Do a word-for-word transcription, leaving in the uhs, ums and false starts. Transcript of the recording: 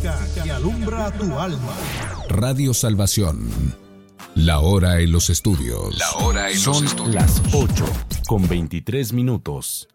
que alumbra tu alma. Radio Salvación. La hora en los estudios. La hora en Son los estudios. las ocho con veintitrés minutos.